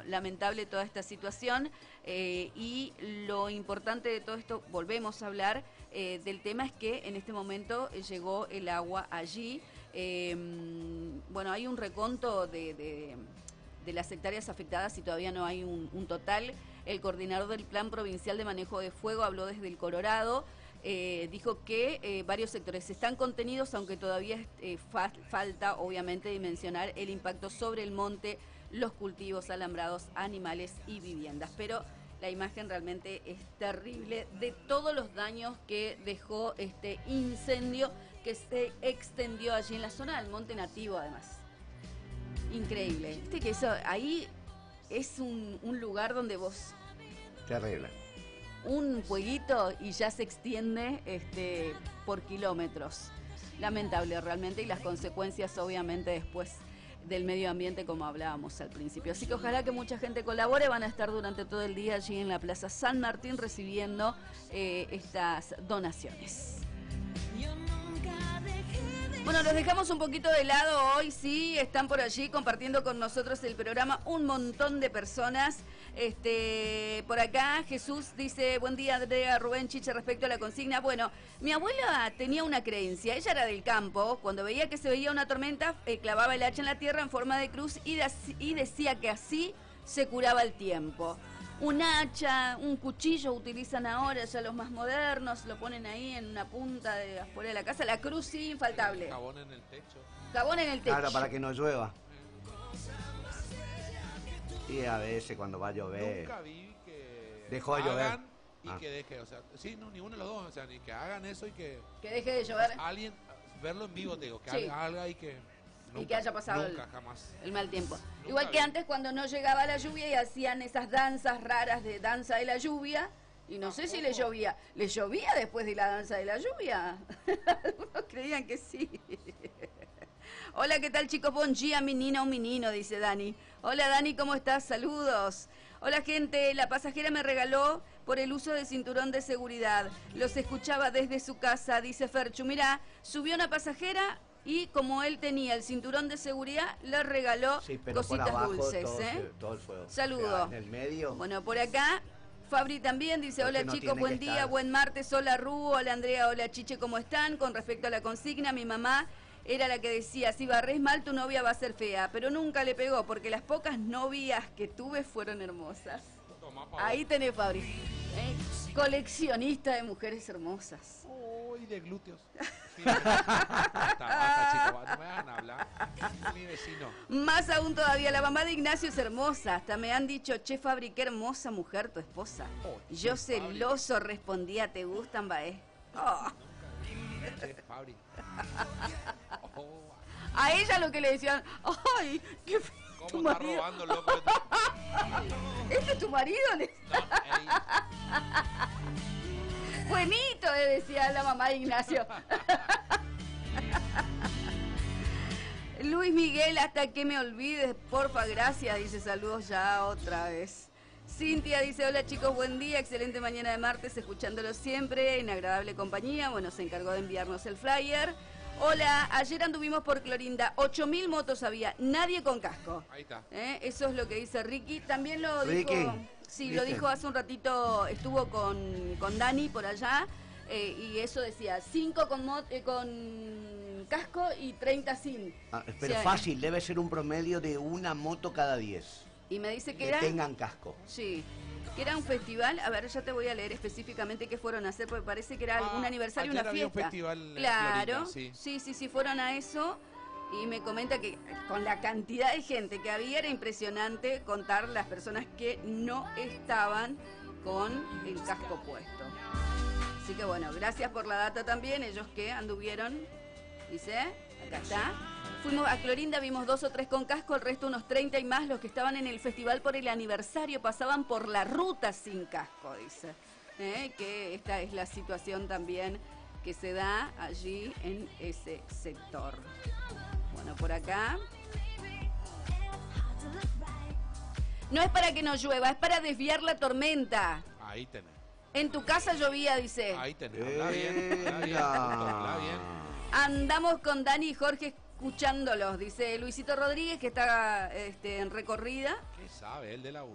lamentable toda esta situación y lo importante de todo esto, volvemos a hablar del tema, es que en este momento llegó el agua allí. Bueno, hay un reconto de las hectáreas afectadas y todavía no hay un total. El coordinador del Plan Provincial de Manejo de Fuego habló desde el Colorado. Dijo que varios sectores están contenidos, aunque todavía falta obviamente dimensionar el impacto sobre el monte, los cultivos, alambrados, animales y viviendas. Pero la imagen realmente es terrible de todos los daños que dejó este incendio que se extendió allí en la zona del monte nativo, además. Increíble. Viste que eso ahí es un lugar donde vos... Terrible. Un fueguito y ya se extiende por kilómetros. Lamentable realmente, y las consecuencias obviamente después del medio ambiente, como hablábamos al principio. Así que ojalá que mucha gente colabore. Van a estar durante todo el día allí en la Plaza San Martín recibiendo estas donaciones. Bueno, los dejamos un poquito de lado hoy, sí, están por allí compartiendo con nosotros el programa un montón de personas. Por acá Jesús dice, buen día Andrea, Rubén, Chiche, respecto a la consigna. Bueno, mi abuela tenía una creencia, ella era del campo, cuando veía que se veía una tormenta, clavaba el hacha en la tierra en forma de cruz y decía que así se curaba el tiempo. Un hacha, un cuchillo utilizan ahora ya los más modernos, lo ponen ahí en una punta de afuera de la casa. La cruz sí, infaltable. Jabón en el techo. Jabón en el techo. Claro, para que no llueva. Y a veces cuando va a llover... Nunca vi que dejó de llover. hagan y que deje, o sea, sí, no, ni uno de los dos, o sea, ni que hagan eso y que... Que deje de llover. Alguien, verlo en vivo, te digo, que Sí. haga y que... Nunca, y que haya pasado nunca, jamás. el mal tiempo. Nunca Igual que vi. antes, cuando no llegaba la lluvia y hacían esas danzas raras de danza de la lluvia, y no sé si les llovía. ¿Les llovía después de la danza de la lluvia? Algunos creían que sí. Hola, ¿qué tal, chicos? Buen día, menina o menino, dice Dani. Hola, Dani, ¿cómo estás? Saludos. Hola, gente. La pasajera me regaló por el uso de cinturón de seguridad. Los escuchaba desde su casa, dice Ferchu. Mirá, subió una pasajera y como él tenía el cinturón de seguridad, le regaló Sí, pero cositas por abajo dulces. todo el fuego. Saludo. O sea, en el medio... Bueno, por acá, Fabri también dice, Porque hola no chicos, tiene buen que día, estar. buen martes, hola Ru, hola Andrea, hola Chiche, ¿cómo están? Con respecto a la consigna, mi mamá era la que decía, si barres mal tu novia va a ser fea, pero nunca le pegó, porque las pocas novias que tuve fueron hermosas. Ahí tenés, Fabri. Coleccionista de mujeres hermosas. Uy, de glúteos. Sí. Basta, chicos, no me hagan hablar. Mi vecino. Más aún todavía, la mamá de Ignacio es hermosa. Hasta me han dicho, che, Fabri, qué hermosa mujer tu esposa. Oh, Yo che, celoso respondía, ¿te gustan, Bae? Oh. Che, Fabri. Oh, A ella lo que le decían, ¡ay! ¡Qué feo tu ¿cómo está marido! robando, loco? ¿Este es tu marido? Buenito, decía la mamá de Ignacio. Luis Miguel, hasta que me olvides, porfa, gracias, dice, saludos ya otra vez. Cintia dice, hola chicos, buen día, excelente mañana de martes, escuchándolo siempre, en agradable compañía. Bueno, se encargó de enviarnos el flyer. Hola, ayer anduvimos por Clorinda, 8.000 motos había, nadie con casco. Ahí está. Eso es lo que dice Ricky. También lo Ricky, dijo, sí, lo ¿viste? dijo hace un ratito, estuvo con Dani por allá, y eso decía, 5 con casco y 30 sin. Pero O sea, fácil, debe ser un promedio de una moto cada 10. Y me dice que Que era... tengan casco. Sí, que era un festival, a ver, ya te voy a leer específicamente qué fueron a hacer, porque parece que era algún aniversario, ayer una había un fiesta. festival en Claro, Florida, sí. sí, fueron a eso, y me comenta que con la cantidad de gente que había era impresionante contar las personas que no estaban con el casco puesto. Así que bueno, gracias por la data también, ellos que anduvieron, dice, acá está. Fuimos a Clorinda, vimos 2 o 3 con casco, el resto unos 30 y más, los que estaban en el festival por el aniversario pasaban por la ruta sin casco, dice. Que esta es la situación también que se da allí en ese sector. Bueno, por acá. No es para que no llueva, es para desviar la tormenta. Ahí tenés. En tu casa llovía, dice. Ahí tenés. Habla bien, habla bien. Ela. Habla bien. Andamos con Dani y Jorge escuchándolos, dice Luisito Rodríguez, que está en recorrida. ¿Qué sabe él de la